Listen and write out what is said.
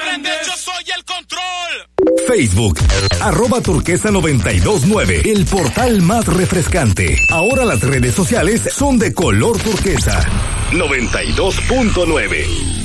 prender, yo soy el control. Facebook, @turquesa929, el portal más refrescante. Ahora las redes sociales son de color turquesa. 92.9.